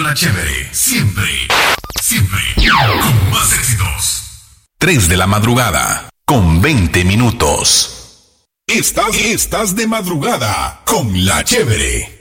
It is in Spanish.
La Chévere, siempre, siempre, con más éxitos. 3 de la madrugada, con 20 minutos. Estás de madrugada con La Chévere.